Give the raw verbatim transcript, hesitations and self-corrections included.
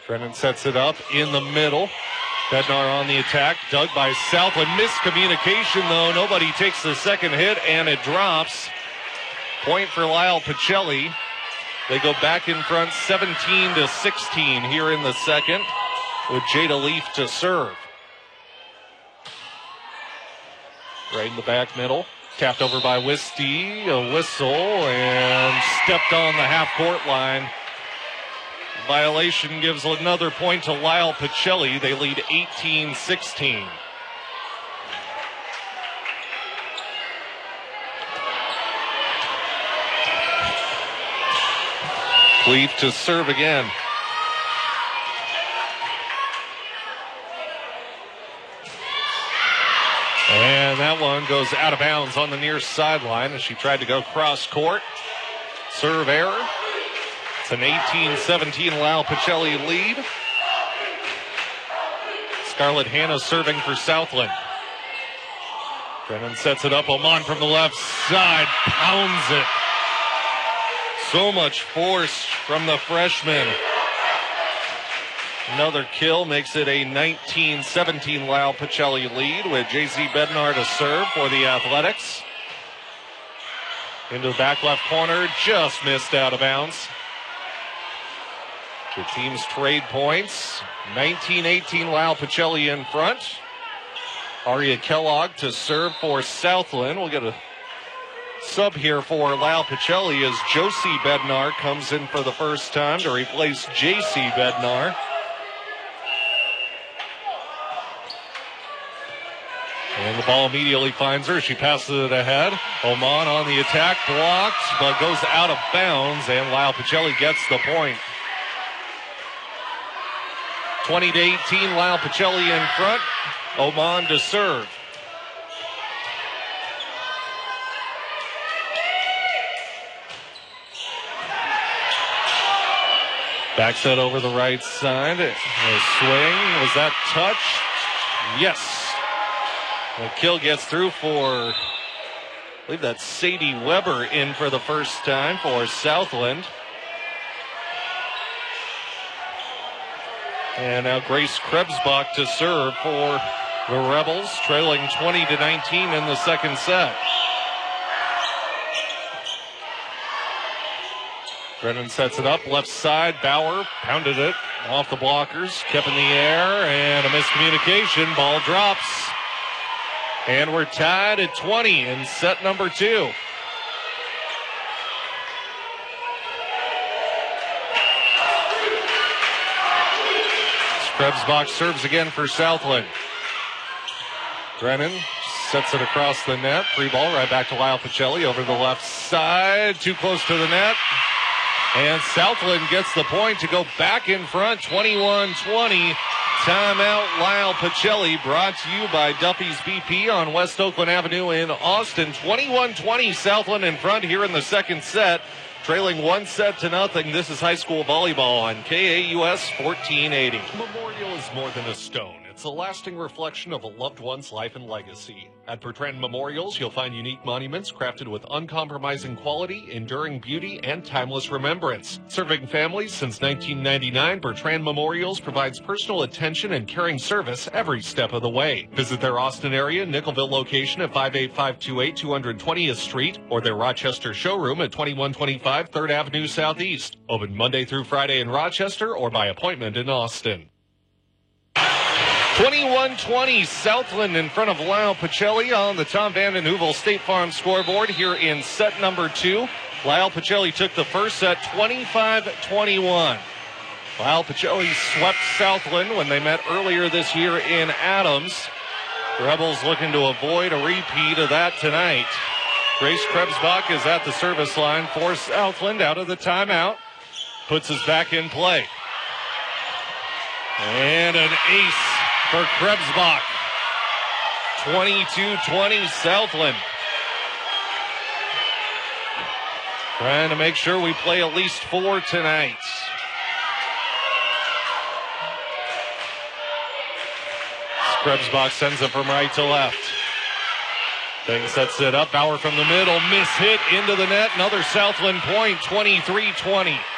Brennan sets it up in the middle. Bednar on the attack, dug by Southland. Miscommunication, though. Nobody takes the second hit, and it drops. Point for Lyle Pacelli. They go back in front seventeen to sixteen here in the second with Jada Leaf to serve. Right in the back middle. Tapped over by Wisty. A whistle and stepped on the half-court line. Violation gives another point to Lyle Pacelli. They lead eighteen sixteen. Leaf to serve again. And that one goes out of bounds on the near sideline as she tried to go cross court. Serve error. It's an eighteen seventeen Lyle Pacelli lead. Scarlett Hannah serving for Southland. Brennan sets it up. Oman from the left side pounds it. So much force from the freshman. Another kill makes it a nineteen seventeen Lyle Pacelli lead with J C Bednar to serve for the Athletics. Into the back left corner, just missed out of bounds. The teams trade points. nineteen eighteen Lyle Pacelli in front. Aria Kellogg to serve for Southland. We'll get a sub here for Lyle Pacelli as Josie Bednar comes in for the first time to replace J C Bednar. And the ball immediately finds her. She passes it ahead. Oman on the attack, blocked, but goes out of bounds, and Lyle Pacelli gets the point. twenty to eighteen, Lyle Pacelli in front. Oman to serve. Back set over the right side. A swing. Was that touched? Yes. The kill gets through for, I believe that's Sadie Weber in for the first time for Southland. And now Grace Krebsbach to serve for the Rebels, trailing twenty to nineteen in the second set. Brennan sets it up, left side. Bauer pounded it off the blockers, kept in the air, and a miscommunication. Ball drops. And we're tied at twenty in set number two. Krebsbach serves again for Southland. Brennan sets it across the net. Free ball right back to Lyle Pacelli over the left side. Too close to the net. And Southland gets the point to go back in front, twenty-one twenty. Timeout, Lyle Pacelli, brought to you by Duffy's B P on West Oakland Avenue in Austin. twenty-one twenty, Southland in front here in the second set, trailing one set to nothing. This is high school volleyball on K A U S fourteen eighty. Memorial is more than a stone. It's a lasting reflection of a loved one's life and legacy. At Bertrand Memorials, you'll find unique monuments crafted with uncompromising quality, enduring beauty, and timeless remembrance. Serving families since nineteen ninety-nine, Bertrand Memorials provides personal attention and caring service every step of the way. Visit their Austin area, Nickelville location at five eight five two eight two hundred twentieth Street or their Rochester showroom at twenty-one twenty-five third Avenue Southeast. Open Monday through Friday in Rochester or by appointment in Austin. twenty-one twenty, Southland in front of Lyle Pacelli on the Tom Vanden Heuvel State Farm scoreboard here in set number two. Lyle Pacelli took the first set twenty-five twenty-one. Lyle Pacelli swept Southland when they met earlier this year in Adams. The Rebels looking to avoid a repeat of that tonight. Grace Krebsbach is at the service line for Southland out of the timeout. Puts us back in play. And an ace for Krebsbach. twenty-two twenty Southland. Trying to make sure we play at least four tonight. Krebsbach sends it from right to left. Thing sets it up. Bauer from the middle. Miss hit into the net. Another Southland point. twenty-three twenty.